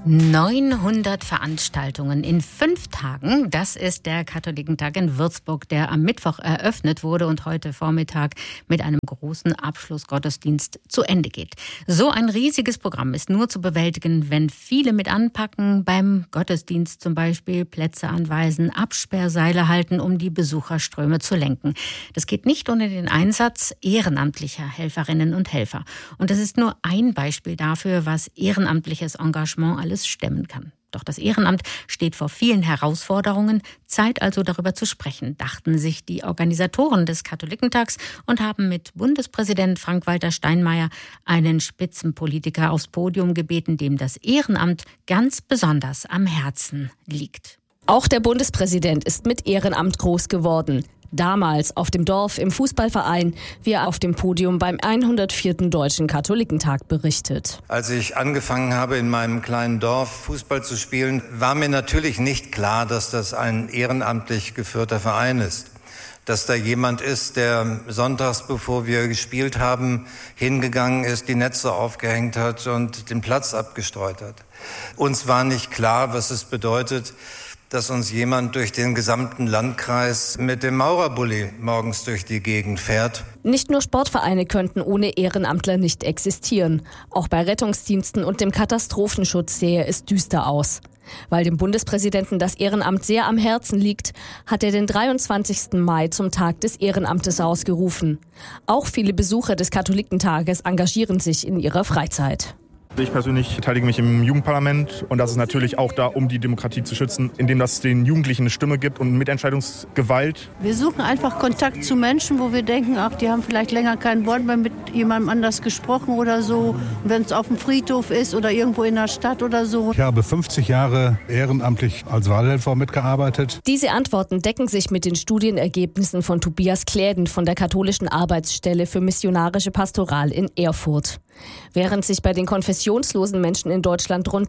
900 Veranstaltungen in 5 Tagen. Das ist der Katholikentag in Würzburg, der am Mittwoch eröffnet wurde und heute Vormittag mit einem großen Abschlussgottesdienst zu Ende geht. So ein riesiges Programm ist nur zu bewältigen, wenn viele mit anpacken, beim Gottesdienst zum Beispiel Plätze anweisen, Absperrseile halten, um die Besucherströme zu lenken. Das geht nicht ohne den Einsatz ehrenamtlicher Helferinnen und Helfer. Und das ist nur ein Beispiel dafür, was ehrenamtliches Engagement alles stemmen kann. Doch das Ehrenamt steht vor vielen Herausforderungen. Zeit also darüber zu sprechen, dachten sich die Organisatoren des Katholikentags und haben mit Bundespräsident Frank-Walter Steinmeier einen Spitzenpolitiker aufs Podium gebeten, dem das Ehrenamt ganz besonders am Herzen liegt. Auch der Bundespräsident ist mit Ehrenamt groß geworden. Damals auf dem Dorf im Fußballverein, wie er auf dem Podium beim 104. Deutschen Katholikentag berichtet. Als ich angefangen habe, in meinem kleinen Dorf Fußball zu spielen, war mir natürlich nicht klar, dass das ein ehrenamtlich geführter Verein ist. Dass da jemand ist, der sonntags, bevor wir gespielt haben, hingegangen ist, die Netze aufgehängt hat und den Platz abgestreut hat. Uns war nicht klar, was es bedeutet, dass uns jemand durch den gesamten Landkreis mit dem Maurerbully morgens durch die Gegend fährt. Nicht nur Sportvereine könnten ohne Ehrenamtler nicht existieren. Auch bei Rettungsdiensten und dem Katastrophenschutz sähe es düster aus. Weil dem Bundespräsidenten das Ehrenamt sehr am Herzen liegt, hat er den 23. Mai zum Tag des Ehrenamtes ausgerufen. Auch viele Besucher des Katholikentages engagieren sich in ihrer Freizeit. Ich persönlich beteilige mich im Jugendparlament und das ist natürlich auch da, um die Demokratie zu schützen, indem das den Jugendlichen eine Stimme gibt und Mitentscheidungsgewalt. Wir suchen einfach Kontakt zu Menschen, wo wir denken, ach, die haben vielleicht länger kein Wort mehr mit jemandem anders gesprochen oder so. Wenn es auf dem Friedhof ist oder irgendwo in der Stadt oder so. Ich habe 50 Jahre ehrenamtlich als Wahlhelfer mitgearbeitet. Diese Antworten decken sich mit den Studienergebnissen von Tobias Kläden von der Katholischen Arbeitsstelle für missionarische Pastoral in Erfurt. Während sich bei den konfessionslosen Menschen in Deutschland rund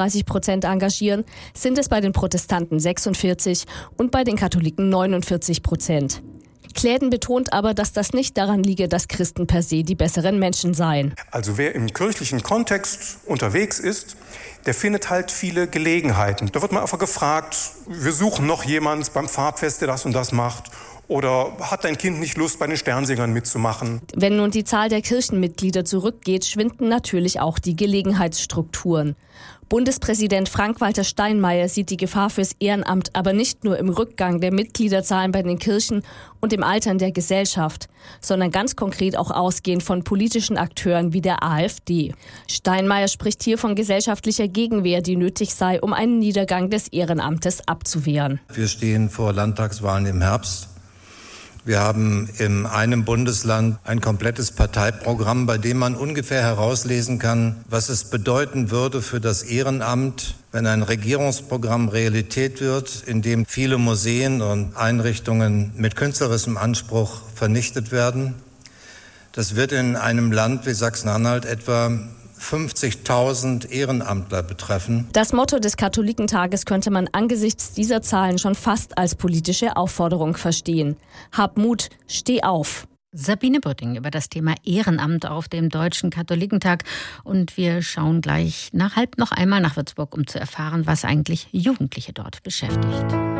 32% engagieren, sind es bei den Protestanten 46% und bei den Katholiken 49%. Kläden betont aber, dass das nicht daran liege, dass Christen per se die besseren Menschen seien. Also wer im kirchlichen Kontext unterwegs ist, der findet halt viele Gelegenheiten. Da wird man einfach gefragt, wir suchen noch jemanden beim Farbfest, der das und das macht. Oder hat dein Kind nicht Lust, bei den Sternsingern mitzumachen? Wenn nun die Zahl der Kirchenmitglieder zurückgeht, schwinden natürlich auch die Gelegenheitsstrukturen. Bundespräsident Frank-Walter Steinmeier sieht die Gefahr fürs Ehrenamt aber nicht nur im Rückgang der Mitgliederzahlen bei den Kirchen und im Altern der Gesellschaft, sondern ganz konkret auch ausgehend von politischen Akteuren wie der AfD. Steinmeier spricht hier von gesellschaftlicher Gegenwehr, die nötig sei, um einen Niedergang des Ehrenamtes abzuwehren. Wir stehen vor Landtagswahlen im Herbst. Wir haben in einem Bundesland ein komplettes Parteiprogramm, bei dem man ungefähr herauslesen kann, was es bedeuten würde für das Ehrenamt, wenn ein Regierungsprogramm Realität wird, in dem viele Museen und Einrichtungen mit künstlerischem Anspruch vernichtet werden. Das wird in einem Land wie Sachsen-Anhalt etwa 50.000 Ehrenamtler betreffen. Das Motto des Katholikentages könnte man angesichts dieser Zahlen schon fast als politische Aufforderung verstehen. Hab Mut, steh auf. Sabine Bürting über das Thema Ehrenamt auf dem Deutschen Katholikentag. Und wir schauen gleich noch einmal nach Würzburg, um zu erfahren, was eigentlich Jugendliche dort beschäftigt.